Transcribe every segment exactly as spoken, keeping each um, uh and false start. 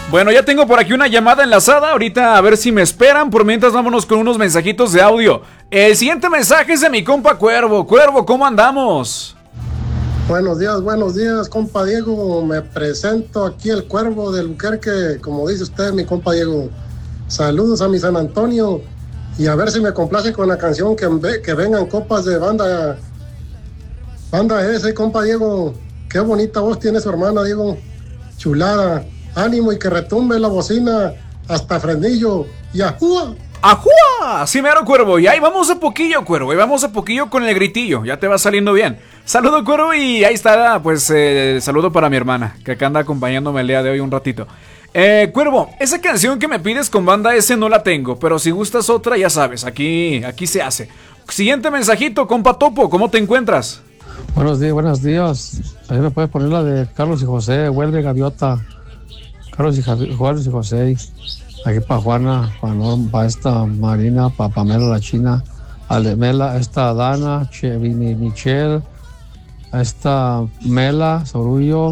Bueno, ya tengo por aquí una llamada enlazada. Ahorita a ver si me esperan. Por mientras vámonos con unos mensajitos de audio. El siguiente mensaje es de mi compa Cuervo. Cuervo, ¿cómo andamos? Buenos días, buenos días, compa Diego. Me presento aquí el Cuervo del Albuquerque, como dice usted, mi compa Diego. Saludos a mi San Antonio. Y a ver si me complace con la canción que, que vengan copas de banda. Banda ese, compa Diego. Qué bonita voz tiene su hermana, Diego. Chulada. Ánimo y que retumbe la bocina hasta Fresnillo. Y ¡ajúa! ¡Ajúa! Sí, mero, Cuervo. Y ahí vamos a poquillo, Cuervo. Ahí vamos a poquillo con el gritillo. Ya te va saliendo bien. Saludo, Cuervo. Y ahí está, pues, eh, saludo para mi hermana, que acá anda acompañándome el día de hoy un ratito. Eh, Cuervo, esa canción que me pides con banda ese no la tengo. Pero si gustas otra, ya sabes, aquí, aquí se hace. Siguiente mensajito, compa Topo. ¿Cómo te encuentras? Buenos días, buenos días. Ahí me puedes poner la de Carlos y José, Huelve Gaviota. Carlos y, Javi, Carlos y José, aquí para Juana, para esta Marina, para Pamela la China, Alemela, esta Dana, Chevini Michelle, esta Mela, Sorullo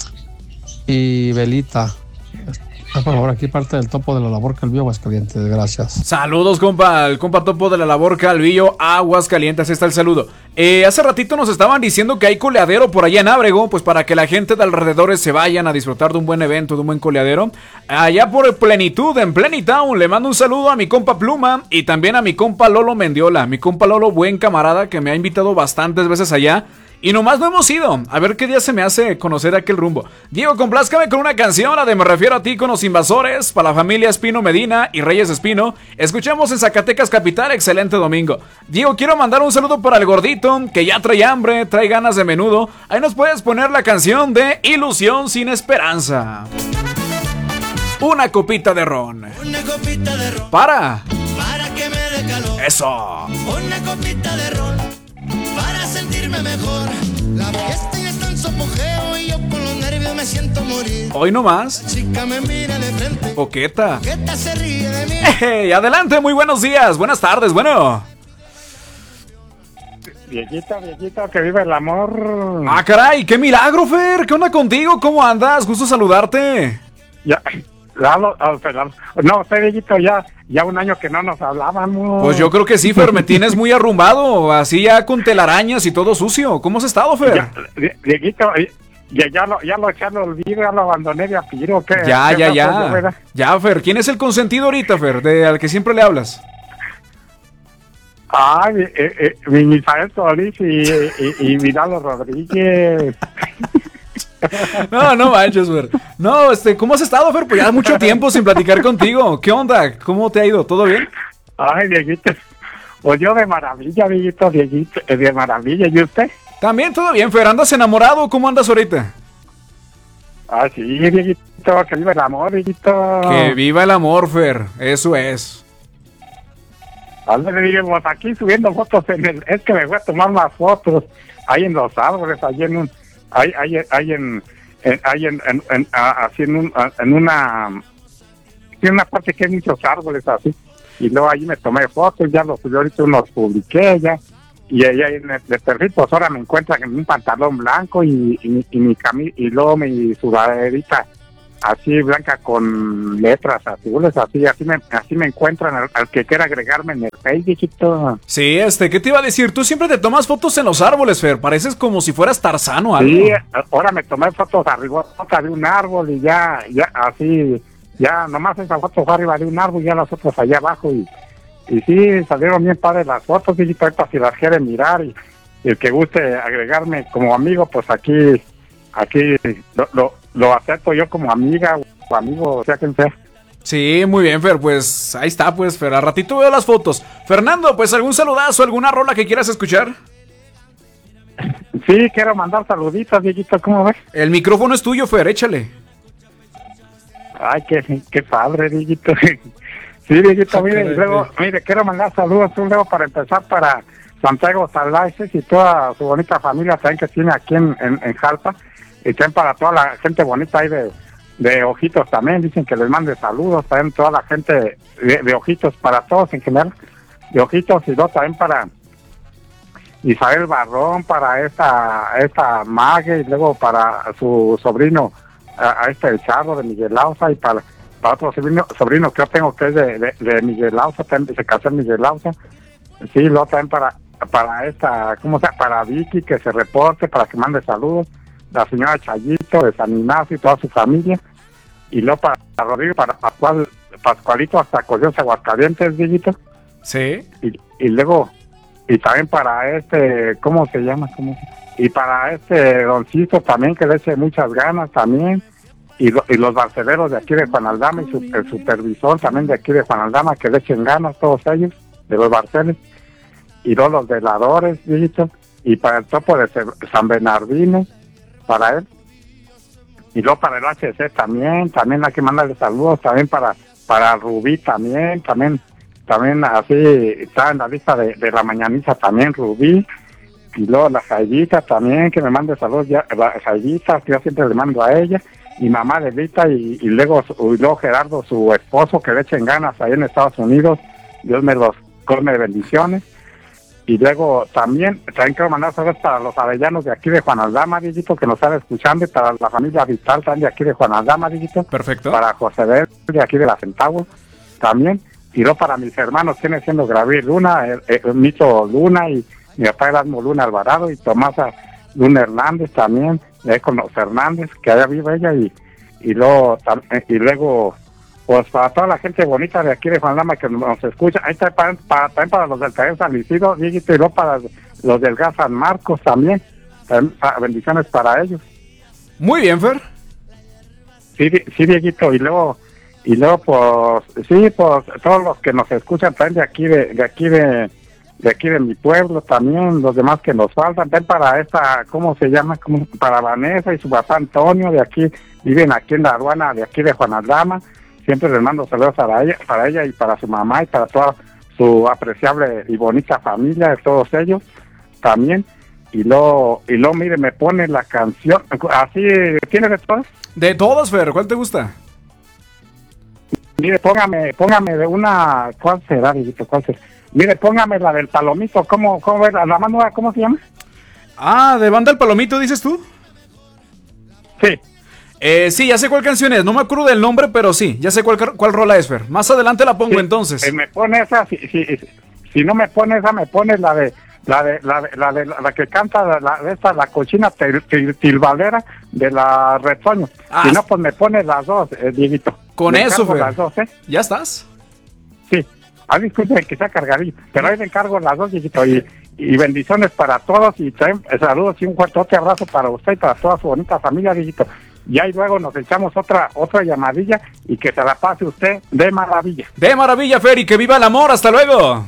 y Belita. Por favor, aquí parte del Topo de la Labor Calvillo, Aguascalientes, gracias. Saludos, compa, el compa Topo de la Labor Calvillo, Aguascalientes, ahí está el saludo. Eh, hace ratito nos estaban diciendo que hay coleadero por allá en Ábrego, pues para que la gente de alrededores se vayan a disfrutar de un buen evento, de un buen coleadero. Allá por Plenitud, en Plenitown, le mando un saludo a mi compa Pluma y también a mi compa Lolo Mendiola. Mi compa Lolo, buen camarada, que me ha invitado bastantes veces allá. Y nomás no hemos ido. A ver qué día se me hace conocer aquel rumbo. Diego, complázcame con una canción, la de Me Refiero a Ti con los Invasores, para la familia Espino Medina y Reyes Espino. Escuchemos en Zacatecas Capital, excelente domingo. Diego, quiero mandar un saludo para el gordito, que ya trae hambre, trae ganas de menudo. Ahí nos puedes poner la canción de Ilusión sin Esperanza. Una copita de ron. Una copita de ron. Para. Para que me dé calor. Eso. Una copita de ron. Para sentirme mejor. La fiesta ya está en su apogeo y yo con los nervios me siento morir. Hoy no más. La chica me mira de frente. Coqueta. Coqueta se ríe de mí. Hey, adelante, muy buenos días, buenas tardes, bueno. Viejito, viejito, que vive el amor. Ah, caray, qué milagro, Fer. ¿Qué onda contigo? ¿Cómo andas? Gusto saludarte. Ya, Lalo, oh, perdón. No, usted, viejito, ya, ya un año que no nos hablábamos. Pues yo creo que sí, Fer, me tienes muy arrumbado, así ya con telarañas y todo sucio. ¿Cómo has estado, Fer? Ya, viejito, ya, ya lo, ya lo eché al olvido, ya lo abandoné de a piro, ¿qué? Ya, ¿qué ya, pasó, ya. verdad? Ya, Fer, ¿quién es el consentido ahorita, Fer, de al que siempre le hablas? Ay, eh, eh, mi Misael Solís y, y, y Vidalo Rodríguez. No, no manches, Fer. No, este, ¿cómo has estado, Fer? Pues ya mucho tiempo sin platicar contigo. ¿Qué onda? ¿Cómo te ha ido? ¿Todo bien? Ay, Dieguito. Pues yo de maravilla, Dieguito, Dieguito, de maravilla. ¿Y usted? También todo bien, Fer. ¿Andas enamorado? ¿Cómo andas ahorita? Ah, sí, Dieguito, que viva el amor, Dieguito. Que viva el amor, Fer. Eso es. Ándale, digamos, aquí subiendo fotos en el... Es que me voy a tomar más fotos ahí en los árboles, ahí en un... Ahí, ahí, ahí en... en ahí en, en, en, a, así en, un, a, en una... En una parte que hay muchos árboles así. Y luego ahí me tomé fotos, ya los subí ahorita, unos publiqué ya. Y ahí en el de perritos ahora me encuentran en un pantalón blanco y, y, y mi cami y luego mi sudaderita así blanca con letras azules, así así me así me encuentran al, al que quiera agregarme en el Facebook. Sí, este, ¿qué te iba a decir? Tú siempre te tomas fotos en los árboles, Fer, pareces como si fueras Tarzán o algo. Sí, ahora me tomé fotos arriba de un árbol y ya, ya así, ya nomás esa foto fue arriba de un árbol y ya las otras allá abajo y, y sí, salieron bien padres las fotos, y ahorita si las quieren mirar y, y el que guste agregarme como amigo, pues aquí, aquí lo, lo Lo acepto yo como amiga o amigo, o sea quien sea. Sí, muy bien, Fer, pues ahí está, pues, Fer, a ratito veo las fotos. Fernando, pues algún saludazo, alguna rola que quieras escuchar. Sí, quiero mandar saluditos, Dieguito, ¿cómo ves? El micrófono es tuyo, Fer, échale. Ay, qué, qué padre, Dieguito. Sí, Dieguito, mire, y luego, mire, quiero mandar saludos, un luego para empezar para Santiago Salaices y toda su bonita familia también que tiene aquí en, en, en Jalpa. Y también para toda la gente bonita ahí de, de Ojitos también, dicen que les mande saludos, también toda la gente de, de Ojitos, para todos en general, de Ojitos, y luego también para Isabel Barrón, para esta esta Mague, y luego para su sobrino a, a este Charro de Miguel Lauza, y para, para otro sobrino, sobrino que yo tengo que es de, de, de Miguel Lauza, también se casó en Miguel Lauza. Sí, luego también para, para esta, ¿cómo se llama? Para Vicky, que se reporte, para que mande saludos, la señora Chayito de San Ignacio y toda su familia, y luego para, para Rodrigo, para Pascual, Pascualito hasta Coyote, Aguascalientes, Dieguito. Sí. Y, y luego, y también para este, ¿cómo se llama? ¿Cómo se? Y para este Doncito también, que le eche muchas ganas también. Y, lo, y los barceleros de aquí de Juan Aldama y su, el supervisor también de aquí de Juan Aldama, que le echen ganas todos ellos, de los barceles. Y luego los veladores, Dieguito. Y para el topo de San Bernardino, para él. Y luego para el H C también, también hay que mandarle saludos, también para, para Rubí también, también. También así está en la lista de, de la mañaniza también Rubí, y luego la Jaidita también, que me mande saludos, ya, la Jaidita, que yo siempre le mando a ella, y mamá de Lita, y, y, luego, y luego Gerardo, su esposo, que le echen ganas ahí en Estados Unidos, Dios me los colme bendiciones. Y luego también, también quiero mandar saludos para los avellanos de aquí de Juan Aldama, Dieguito, que nos están escuchando, y para la familia Vital también de aquí de Juan Aldama, Dieguito. Perfecto. Para José Bel, de aquí de la Centavo, también. Y luego para mis hermanos, viene siendo Gabriel Luna, el, el, el Mito Luna, y mi papá Erasmo Luna Alvarado, y Tomasa Luna Hernández también, y ahí con los Hernández, que allá vive ella, y, y luego, tam, y luego, pues para toda la gente bonita de aquí de Juan Lama que nos escucha, ahí está para, para, también para los del Taller San Isidro, Dieguito, y luego para los del Gas San Marcos también, también bendiciones para ellos. Muy bien, Fer. Sí, sí, Dieguito, y luego, y luego pues, sí, pues todos los que nos escuchan también de aquí de, de aquí de, de aquí de mi pueblo también, los demás que nos faltan, también para esta, ¿cómo se llama? Como para Vanessa y su papá Antonio, de aquí, viven aquí en la aduana de aquí de Juan Aldama, siempre les mando saludos para ella, para ella y para su mamá y para toda su apreciable y bonita familia, de todos ellos también. Y luego, y luego, mire, me pone la canción, así, ¿tienes de todas? De todas, Fer, ¿cuál te gusta? Mire, póngame, póngame de una, ¿cuál será, Dieguito? ¿Cuál será? Mire, póngame la del Palomito, ¿cómo, cómo es la, la más nueva, cómo se llama? Ah, de Banda El Palomito, ¿dices tú? Sí. Eh, sí, ya sé cuál canción es, no me acuerdo del nombre, pero sí, ya sé cuál, cuál rola es, Fer. Más adelante la pongo, sí, entonces. Eh, me pone esa, si, si, si no me pone esa, me pone la de, la de, la de, la, de, la, la que canta, la, la, esta, la cochina til, til, tilvalera de la Retoño. Ah, si no, pues me pone las dos, eh, Dieguito. Con me eso, Fer. Las dos, ¿eh? ¿Ya estás? Sí. Ah, disculpe que sea cargadito, pero ahí le encargo las dos, Dieguito, y, y bendiciones para todos, y también saludos y un fuerte abrazo para usted y para toda su bonita familia, Dieguito. Y ahí luego nos echamos otra otra llamadilla, y que se la pase usted de maravilla. De maravilla, Fer, y que viva el amor, hasta luego.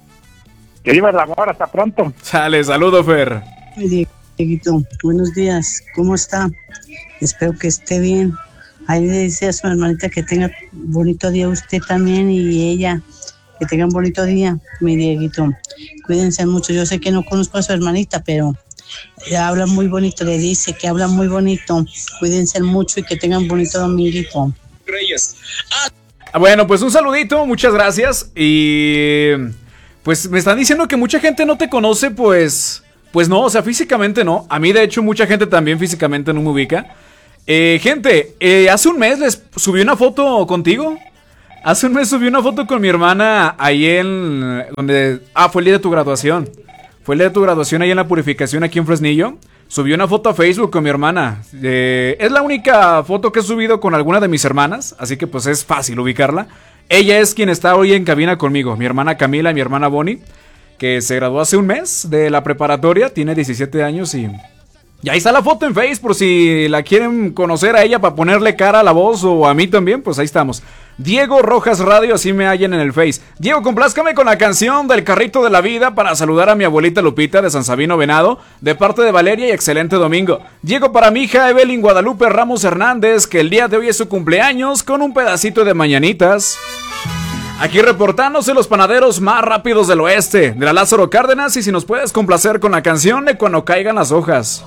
Que viva el amor, hasta pronto. Sale, saludo, Fer. Dieguito, buenos días, ¿cómo está? Espero que esté bien. Ahí le dice a su hermanita que tenga bonito día usted también, y ella, que tenga un bonito día, mi Dieguito. Cuídense mucho, yo sé que no conozco a su hermanita, pero ella habla muy bonito, le dice que habla muy bonito. Cuídense mucho y que tengan bonito dominguito. Reyes. Ah, bueno, pues un saludito, muchas gracias. Y pues me están diciendo que mucha gente no te conoce, pues, pues no, o sea, físicamente no. A mí de hecho mucha gente también físicamente no me ubica. Eh, gente, eh, hace un mes les subí una foto contigo. Hace un mes subí una foto con mi hermana ahí en donde, ah, fue el día de tu graduación. Fue el día de tu graduación ahí en la Purificación, aquí en Fresnillo. Subí una foto a Facebook con mi hermana. Eh, es la única foto que he subido con alguna de mis hermanas, así que pues es fácil ubicarla. Ella es quien está hoy en cabina conmigo, mi hermana Camila y mi hermana Bonnie, que se graduó hace un mes de la preparatoria, tiene diecisiete años y... Y ahí está la foto en Face, por si la quieren conocer a ella para ponerle cara a la voz, o a mí también, pues ahí estamos. Diego Rojas Radio, así me hallan en el Face. Diego, complázcame con la canción del Carrito de la Vida para saludar a mi abuelita Lupita de San Sabino Venado, de parte de Valeria, y excelente domingo. Diego, para mi hija Evelyn Guadalupe Ramos Hernández, que el día de hoy es su cumpleaños, con un pedacito de mañanitas. Aquí reportándose los panaderos más rápidos del oeste, de la Lázaro Cárdenas, y si nos puedes complacer con la canción de Cuando Caigan las Hojas.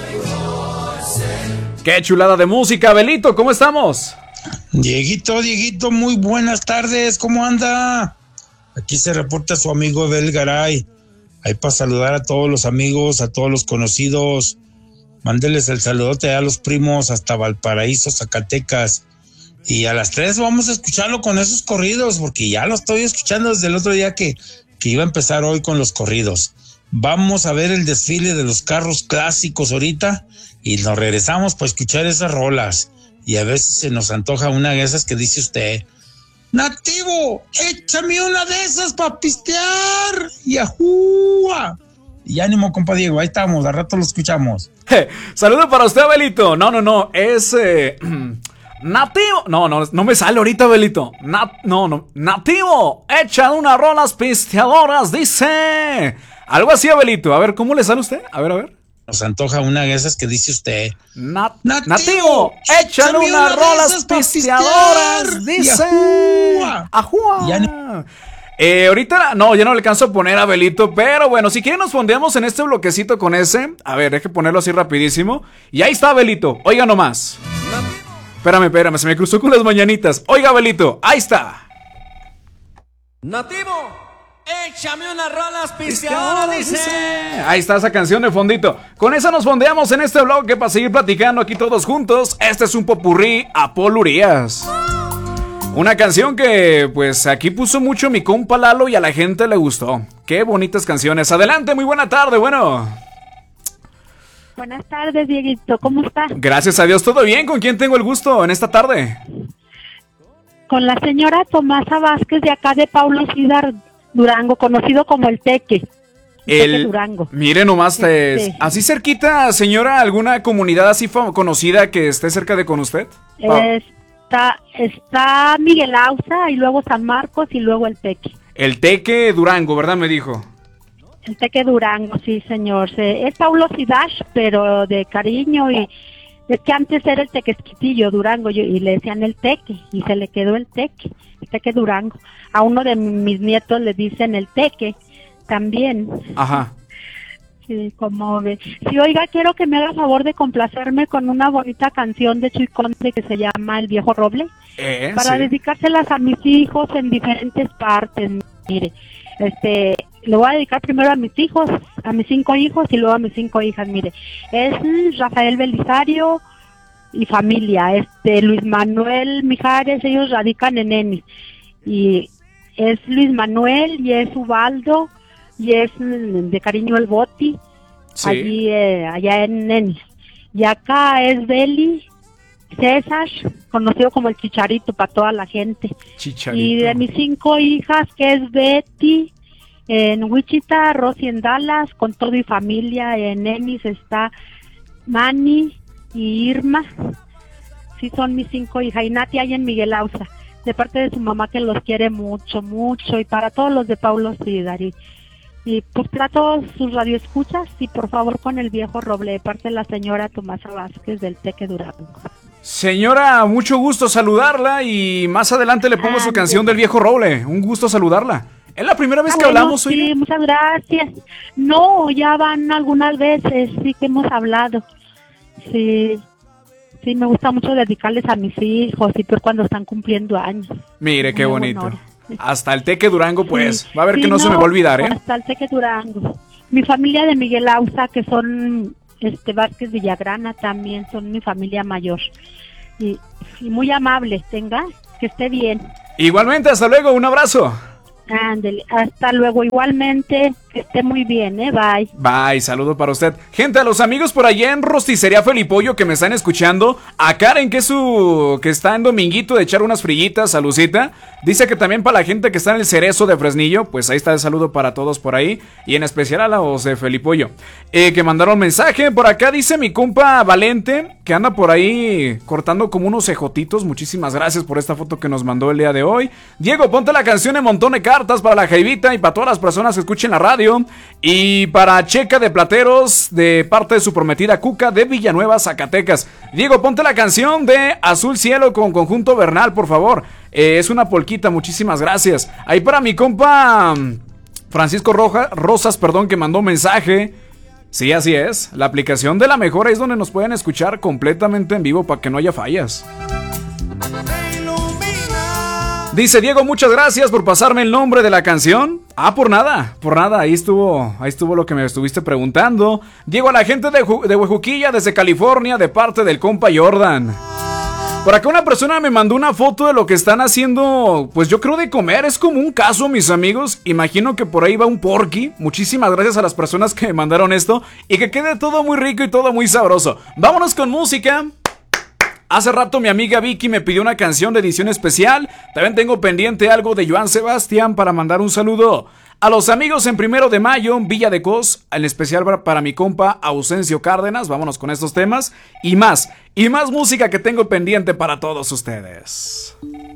¡Qué chulada de música! Belito, ¿cómo estamos? Dieguito, Dieguito, muy buenas tardes, ¿cómo anda? Aquí se reporta su amigo Abel Garay, ahí para saludar a todos los amigos, a todos los conocidos. Mándeles el saludote a los primos hasta Valparaíso, Zacatecas. Y a las tres vamos a escucharlo con esos corridos, porque ya lo estoy escuchando desde el otro día que, que iba a empezar hoy con los corridos. Vamos a ver el desfile de los carros clásicos ahorita y nos regresamos para escuchar esas rolas. Y a veces se nos antoja una de esas que dice usted: Nativo, échame una de esas para pistear. ¡Yahúa! Y ánimo, compa Diego, ahí estamos, al rato lo escuchamos. Saludo para usted, Abelito. No, no, no, es... Eh, Nativo. No, no, no me sale ahorita, Abelito. Nat, no, no. Nativo, echa unas rolas pisteadoras, dice. Algo así, Abelito. A ver, ¿cómo le sale a usted? A ver, a ver. Nos antoja una de esas que dice usted: Nat, Nativo, Nativo, échale unas una rolas pisteadoras, dice. Ajúa. Ya eh, ahorita, no, ya no le alcanzo a poner a Abelito, pero bueno, si quieren nos fondeamos en este bloquecito con ese. A ver, deje ponerlo así rapidísimo. Y ahí está, Abelito, oiga nomás. Espérame, espérame, se me cruzó con las mañanitas. Oiga, Abelito, ahí está. Nativo, échame unas rolas pisteadoras, dice. Ahí está esa canción de fondito. Con esa nos fondeamos en este bloque para seguir platicando aquí todos juntos. Este es un popurrí a Paul Urias. Una canción que pues aquí puso mucho mi compa Lalo y a la gente le gustó. Qué bonitas canciones. Adelante, muy buena tarde, bueno. Buenas tardes, Dieguito, ¿cómo estás? Gracias a Dios, ¿todo bien? ¿Con quién tengo el gusto en esta tarde? Con la señora Tomasa Vázquez de acá de Paulo Cidar, Durango, conocido como el Teque. El Teque Durango. Mire nomás, Este. es, así cerquita, señora, ¿alguna comunidad así conocida que esté cerca de con usted? Está, está Miguel Ausa y luego San Marcos y luego el Teque. El Teque Durango, ¿verdad? Me dijo. El Teque Durango, sí, señor. Se, es Paulo Sidash, pero de cariño, y es que antes era el Tequesquitillo Durango y, y le decían el Teque y se le quedó el Teque, el Teque Durango. A uno de mis nietos le dicen el Teque también. Ajá. Sí, como ve. Sí, oiga, quiero que me haga favor de complacerme con una bonita canción de Chuy Conde que se llama El Viejo Roble, eh, para sí. dedicárselas a mis hijos en diferentes partes. Mire, este, le voy a dedicar primero a mis hijos, a mis cinco hijos y luego a mis cinco hijas. Mire, es Rafael Belisario y familia, este, Luis Manuel Mijares, ellos radican en Ennis, y es Luis Manuel y es Ubaldo y es de cariño el Boti, sí. allí eh, allá en Ennis. Y acá es Beli, César, conocido como el Chicharito para toda la gente. Chicharito. Y de mis cinco hijas, que es Betty en Wichita, Rosy en Dallas, con todo y familia. En Ennis está Manny y Irma. Sí, son mis cinco hijas. Y Nati ahí en Miguel Ausa, de parte de su mamá, que los quiere mucho, mucho. Y para todos los de Paulo Cidar. Y, y pues para todos sus radioescuchas, y por favor con El Viejo Roble, de parte de la señora Tomasa Vázquez del Teque Durango. Señora, mucho gusto saludarla, y más adelante le pongo ah, su canción del Viejo Roble. Un gusto saludarla. ¿Es la primera vez ah, que bueno, hablamos hoy? Sí, muchas gracias. No, ya van algunas veces, sí que hemos hablado. Sí, sí, me gusta mucho dedicarles a mis hijos, y por cuando están cumpliendo años. Mire, qué Muy bonito. honor. Hasta el Teque Durango, pues. Sí, va a ver sí, que no, no se me va a olvidar, ¿eh? Hasta el Teque Durango. Mi familia de Miguel Ausa, que son este Vázquez Villagrana, también son mi familia mayor. Y, y muy amable, tenga, que esté bien. Igualmente, hasta luego, un abrazo. Ándele, hasta luego, igualmente, que esté muy bien, eh, bye. Bye, saludo para usted. Gente, a los amigos por allá en Rosticería Felipollo que me están escuchando, a Karen, que es su, que está en Dominguito de echar unas frillitas, a Lucita, dice que también para la gente que está en el Cerezo de Fresnillo, pues ahí está el saludo para todos por ahí, y en especial a los de Felipollo, eh, que mandaron mensaje. Por acá dice mi compa Valente, que anda por ahí cortando como unos cejotitos. Muchísimas gracias por esta foto que nos mandó el día de hoy. Diego, ponte la canción de Montón de Cartas para la Jaivita y para todas las personas que escuchen la radio. Y para Checa de Plateros, de parte de su prometida Cuca de Villanueva, Zacatecas. Diego, ponte la canción de Azul Cielo con Conjunto Bernal, por favor. Eh, es una polquita, muchísimas gracias. Ahí para mi compa Francisco Roja, Rosas, perdón, que mandó mensaje. Sí, así es. La aplicación de La Mejor es donde nos pueden escuchar completamente en vivo para que no haya fallas. Dice Diego, muchas gracias por pasarme el nombre de la canción. Ah, por nada, por nada, ahí estuvo, ahí estuvo lo que me estuviste preguntando. Diego, a la gente de, de Huejuquilla, desde California, de parte del compa Jordan. Por acá una persona me mandó una foto de lo que están haciendo, pues yo creo de comer, es como un caso, mis amigos. Imagino que por ahí va un porky. Muchísimas gracias a las personas que me mandaron esto y que quede todo muy rico y todo muy sabroso. Vámonos con música. Hace rato mi amiga Vicky me pidió una canción de edición especial. También tengo pendiente algo de Joan Sebastián para mandar un saludo a los amigos en Primero de Mayo, Villa de Cos, en especial para mi compa Ausencio Cárdenas. Vámonos con estos temas y más, y más música que tengo pendiente para todos ustedes.